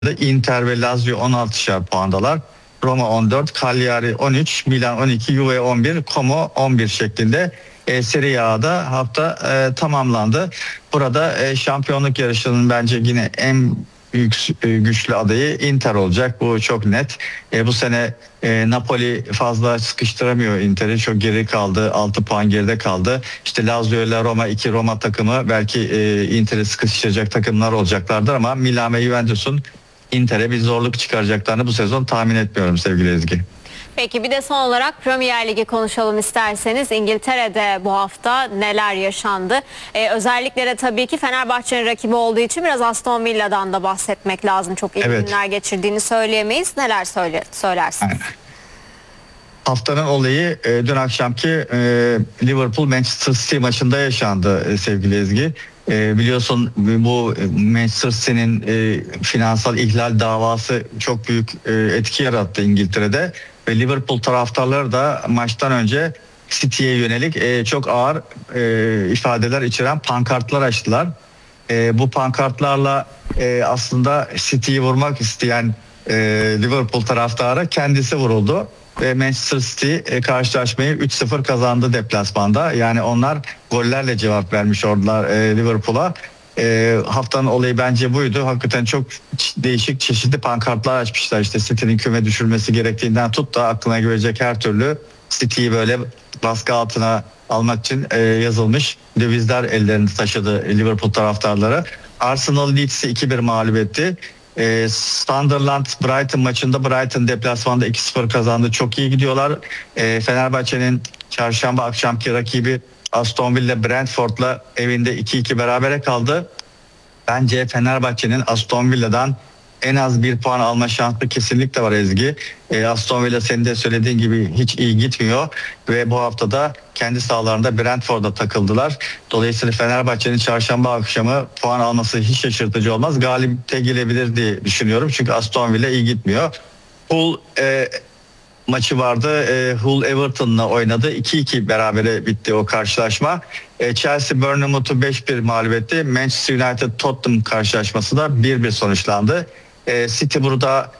Inter ve Lazio 16'şer puandalar. Roma 14, Cagliari 13, Milan 12, Juve 11, Como 11 şeklinde. Serie A'da hafta tamamlandı. Burada şampiyonluk yarışının bence yine en büyük güçlü adayı Inter olacak. Bu çok net. Bu sene Napoli fazla sıkıştıramıyor Inter'i. Çok geri kaldı. 6 puan geride kaldı. İşte Lazio ile Roma, iki Roma takımı belki Inter'i sıkıştıracak takımlar olacaklardır ama Milan ve Juventus'un Inter'e bir zorluk çıkaracaklarını bu sezon tahmin etmiyorum sevgili Ezgi. Peki bir de son olarak Premier Ligi konuşalım isterseniz. İngiltere'de bu hafta neler yaşandı? Özellikle de tabii ki Fenerbahçe'nin rakibi olduğu için biraz Aston Villa'dan da bahsetmek lazım. Çok iyi günler geçirdiğini söyleyemeyiz. Neler söylersiniz? Haftanın olayı dün akşamki Liverpool Manchester City maçında yaşandı sevgili Ezgi. Biliyorsun bu Manchester City'nin finansal ihlal davası çok büyük etki yarattı İngiltere'de ve Liverpool taraftarları da maçtan önce City'ye yönelik çok ağır ifadeler içeren pankartlar açtılar. Bu pankartlarla aslında City'yi vurmak isteyen Liverpool taraftarı kendisi vuruldu. Ve Manchester City karşılaşmayı 3-0 kazandı deplasmanda. Yani onlar gollerle cevap vermiş oldular Liverpool'a. Haftanın olayı bence buydu. Hakikaten çok değişik çeşitli pankartlar açmışlar. İşte City'nin küme düşürmesi gerektiğinden tut da aklına gelecek her türlü City'yi böyle baskı altına almak için yazılmış devizler ellerinde taşıdı Liverpool taraftarları. Arsenal Leeds'i 2-1 mağlup etti. Sunderland Brighton maçında Brighton deplasmanda 2-0 kazandı. Çok iyi gidiyorlar. Fenerbahçe'nin çarşamba akşamki rakibi Aston Villa Brentford'la evinde 2-2 berabere kaldı. Bence Fenerbahçe'nin Aston Villa'dan en az bir puan alma şansı kesinlikle var Ezgi. Aston Villa senin de söylediğin gibi hiç iyi gitmiyor ve bu haftada kendi sahalarında Brentford'a takıldılar. Dolayısıyla Fenerbahçe'nin çarşamba akşamı puan alması hiç şaşırtıcı olmaz. Galibiyete gelebilir diye düşünüyorum çünkü Aston Villa iyi gitmiyor. Hull maçı vardı. Hull Everton'la oynadı. 2-2 berabere bitti o karşılaşma. Chelsea Bournemouth'u 5-1 mağlup etti. Manchester United Tottenham karşılaşması da 1-1 sonuçlandı. City burada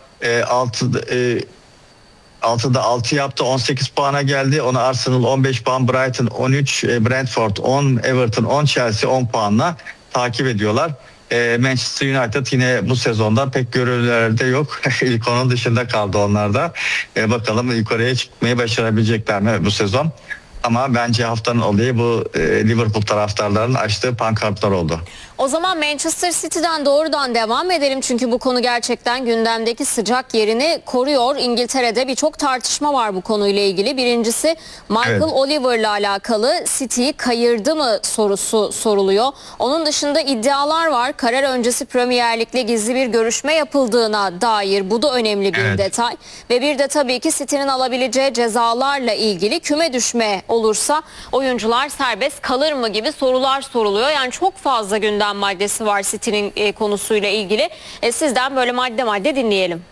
6'da 6 yaptı. 18 puana geldi. Ona Arsenal 15 puan, Brighton 13, Brentford 10, Everton 10, Chelsea 10 puanla takip ediyorlar. Manchester United yine bu sezonda pek görevlerde yok. İlk onun dışında kaldı onlar da. Bakalım yukarıya çıkmayı başarabilecekler mi bu sezon? Ama bence haftanın olayı bu Liverpool taraftarlarının açtığı pankartlar oldu. O zaman Manchester City'den doğrudan devam edelim. Çünkü bu konu gerçekten gündemdeki sıcak yerini koruyor. İngiltere'de birçok tartışma var bu konuyla ilgili. Birincisi Michael Oliver'la alakalı City'yi kayırdı mı sorusu soruluyor. Onun dışında iddialar var. Karar öncesi Premier Lig'le gizli bir görüşme yapıldığına dair. Bu da önemli bir detay. Ve bir de tabii ki City'nin alabileceği cezalarla ilgili küme düşme olursa oyuncular serbest kalır mı gibi sorular soruluyor. Yani çok fazla gündem maddesi var City'nin konusuyla ilgili. Sizden böyle madde madde dinleyelim.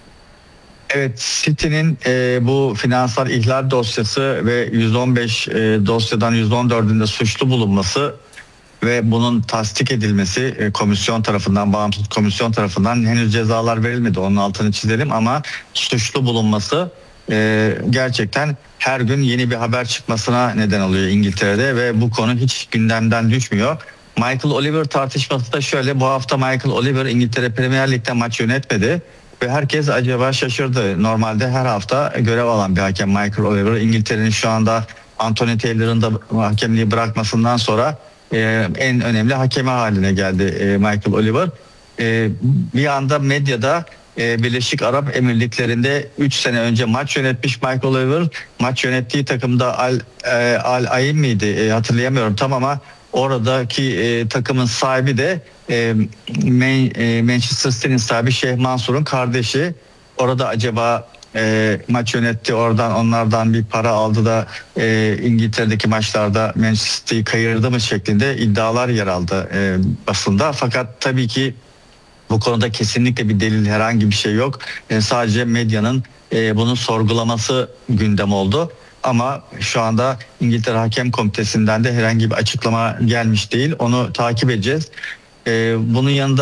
Evet, City'nin bu finansal ihlal dosyası ve 115 dosyadan 114'ünde suçlu bulunması ve bunun tasdik edilmesi komisyon tarafından, bağımsız komisyon tarafından henüz cezalar verilmedi. Onun altını çizelim ama suçlu bulunması gerçekten her gün yeni bir haber çıkmasına neden oluyor İngiltere'de ve bu konu hiç gündemden düşmüyor. Michael Oliver tartışması da şöyle: bu hafta Michael Oliver İngiltere Premier Lig'de maç yönetmedi ve herkes acaba şaşırdı. Normalde her hafta görev alan bir hakem Michael Oliver. İngiltere'nin şu anda Anthony Taylor'ın da hakemliği bırakmasından sonra en önemli hakemi haline geldi Michael Oliver. Bir anda medyada Birleşik Arap Emirlikleri'nde 3 sene önce maç yönetmiş Michael Oliver. Maç yönettiği takımda Al Ain miydi? Hatırlayamıyorum tam ama oradaki takımın sahibi de Manchester City'nin sahibi Şeyh Mansur'un kardeşi. Orada acaba maç yönetti, oradan onlardan bir para aldı da İngiltere'deki maçlarda Manchester City'yi kayırdı mı şeklinde iddialar yer aldı basında. Fakat tabii ki bu konuda kesinlikle bir delil, herhangi bir şey yok. Sadece medyanın bunu sorgulaması gündem oldu. Ama şu anda İngiltere Hakem Komitesi'nden de herhangi bir açıklama gelmiş değil. Onu takip edeceğiz. Bunun yanında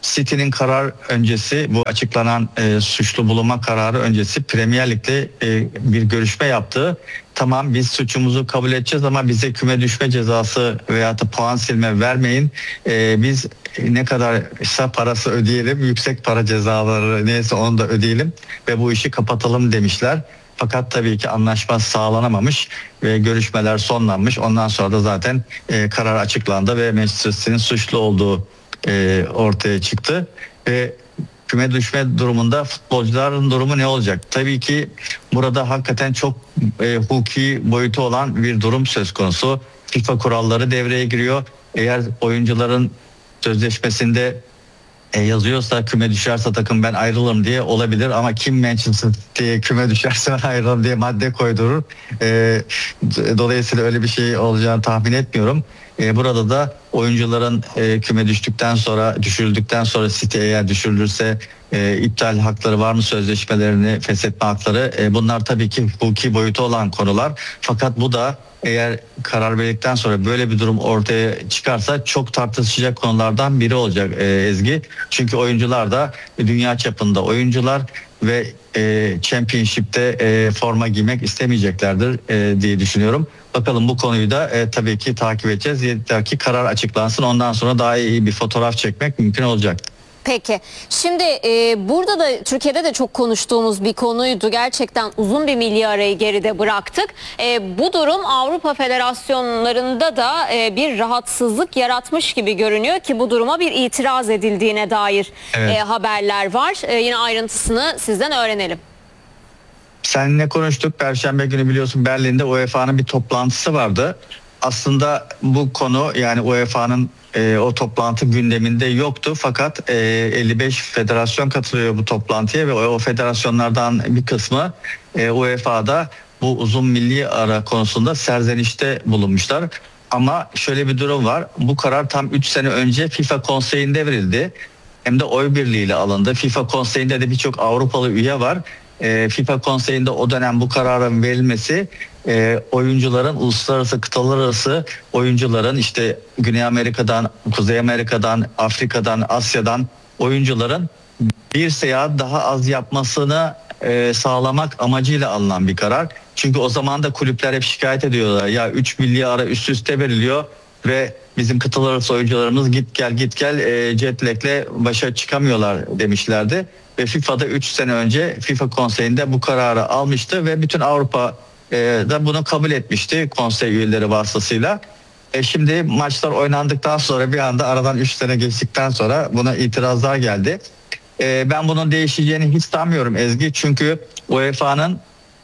City'nin karar öncesi, bu açıklanan suçlu bulunma kararı öncesi Premier Lig'de bir görüşme yaptı. Tamam, biz suçumuzu kabul edeceğiz ama bize küme düşme cezası veya da puan silme vermeyin. Biz ne kadarsa parası ödeyelim, yüksek para cezaları neyse onu da ödeyelim ve bu işi kapatalım demişler. Fakat tabii ki anlaşma sağlanamamış ve görüşmeler sonlanmış. Ondan sonra da zaten karar açıklandı ve Manchester City'nin suçlu olduğu ortaya çıktı. Ve küme düşme durumunda futbolcuların durumu ne olacak? Tabii ki burada hakikaten çok hukuki boyutu olan bir durum söz konusu. FIFA kuralları devreye giriyor. Eğer oyuncuların sözleşmesinde yazıyorsa küme düşerse takım ben ayrılırım diye olabilir ama kim Manchester City'ye küme düşerse ben ayrılırım diye madde koydurur. Dolayısıyla öyle bir şey olacağını tahmin etmiyorum. Burada da oyuncuların küme düşürüldükten sonra City eğer düşürülürse iptal hakları var mı, sözleşmelerini feshetme hakları, bunlar tabii ki hukuki boyutu olan konular. Fakat bu da eğer karar verdikten sonra böyle bir durum ortaya çıkarsa çok tartışacak konulardan biri olacak Ezgi. Çünkü oyuncular da dünya çapında oyuncular ve Championship'te forma giymek istemeyeceklerdir diye düşünüyorum. Bakalım, bu konuyu da tabii ki takip edeceğiz. Yeter ki karar açıklansın, ondan sonra daha iyi bir fotoğraf çekmek mümkün olacak. Peki, şimdi burada da Türkiye'de de çok konuştuğumuz bir konuydu. Gerçekten uzun bir milli arayı geride bıraktık. Bu durum Avrupa federasyonlarında da bir rahatsızlık yaratmış gibi görünüyor ki bu duruma bir itiraz edildiğine dair haberler var. Yine ayrıntısını sizden öğrenelim. Seninle konuştuk. Perşembe günü biliyorsun Berlin'de UEFA'nın bir toplantısı vardı. Aslında bu konu, yani UEFA'nın o toplantı gündeminde yoktu. Fakat 55 federasyon katılıyor bu toplantıya ve o federasyonlardan bir kısmı UEFA'da bu uzun milli ara konusunda serzenişte bulunmuşlar. Ama şöyle bir durum var. Bu karar tam 3 sene önce FIFA Konseyi'nde verildi. Hem de oy birliğiyle alındı. FIFA Konseyi'nde de birçok Avrupalı üye var. FIFA Konseyi'nde o dönem bu kararın verilmesi oyuncuların, uluslararası, kıtalar arası oyuncuların, işte Güney Amerika'dan, Kuzey Amerika'dan, Afrika'dan, Asya'dan oyuncuların bir seyahat daha az yapmasını sağlamak amacıyla alınan bir karar. Çünkü o zaman da kulüpler hep şikayet ediyorlar. Ya 3 milli ara üst üste veriliyor ve bizim kıtalar arası oyuncularımız git gel jet lag'le başa çıkamıyorlar demişlerdi. Ve FIFA'da 3 sene önce FIFA Konseyi'nde bu kararı almıştı ve bütün Avrupa da bunu kabul etmişti konsey üyeleri vasıtasıyla. Şimdi maçlar oynandıktan sonra bir anda aradan 3 sene geçtikten sonra buna itirazlar geldi. Ben bunun değişeceğini hiç sanmıyorum Ezgi. Çünkü UEFA'nın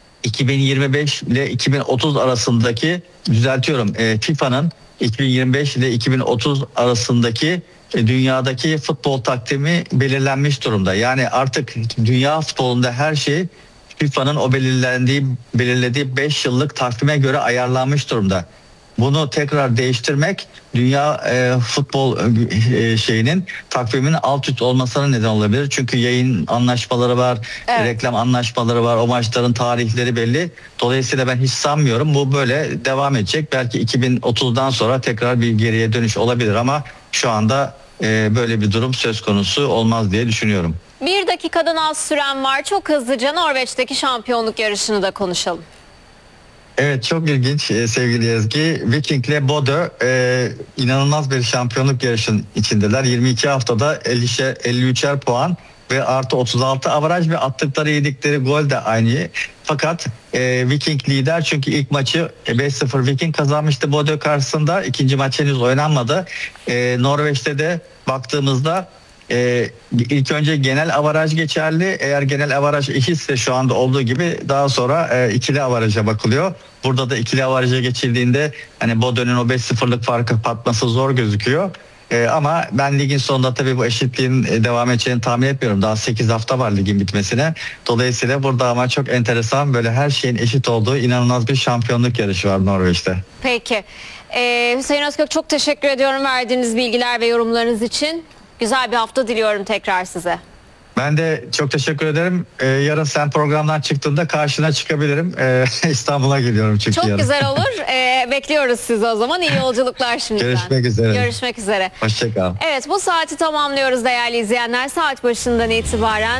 2025 ile 2030 arasındaki, FIFA'nın 2025 ile 2030 arasındaki dünyadaki futbol takvimi belirlenmiş durumda. Yani artık dünya futbolunda her şey FIFA'nın o belirlediği 5 yıllık takvime göre ayarlanmış durumda. Bunu tekrar değiştirmek dünya futbol şeyinin takviminin alt üst olmasına neden olabilir. Çünkü yayın anlaşmaları var, reklam anlaşmaları var, o maçların tarihleri belli. Dolayısıyla ben hiç sanmıyorum bu böyle devam edecek. Belki 2030'dan sonra tekrar bir geriye dönüş olabilir ama şu anda böyle bir durum söz konusu olmaz diye düşünüyorum. 1 dakikadan az süren var. Çok hızlıca Norveç'teki şampiyonluk yarışını da konuşalım. Evet, çok ilginç sevgili Ezgi. Viking ile Bodø inanılmaz bir şampiyonluk yarışının içindeler. 22 haftada 53'er puan ve artı 36 avaraj ve attıkları yedikleri gol de aynı. Fakat Viking lider, çünkü ilk maçı 5-0 Viking kazanmıştı Bodø karşısında. İkinci maç henüz oynanmadı. Norveç'te de baktığımızda ilk önce genel avaraj geçerli. Eğer genel avaraj eşitse şu anda olduğu gibi daha sonra ikili avaraja bakılıyor. Burada da ikili avaraja geçildiğinde hani Bodø'nün o 5-0'lık farkı patması zor gözüküyor. Ama ben ligin sonunda tabii bu eşitliğin devam edeceğini tahmin etmiyorum. Daha 8 hafta var ligin bitmesine. Dolayısıyla burada ama çok enteresan, böyle her şeyin eşit olduğu inanılmaz bir şampiyonluk yarışı var Norveç'te. Peki. Hüseyin Özkök, çok teşekkür ediyorum verdiğiniz bilgiler ve yorumlarınız için. Güzel bir hafta diliyorum tekrar size. Ben de çok teşekkür ederim. Yarın sen programdan çıktığında karşına çıkabilirim. İstanbul'a geliyorum çünkü Çok yarın. güzel olur. Bekliyoruz sizi o zaman. İyi yolculuklar şimdiden. Görüşmek üzere. Görüşmek üzere. Hoşça kal. Evet, bu saati tamamlıyoruz değerli izleyenler. Saat başından itibaren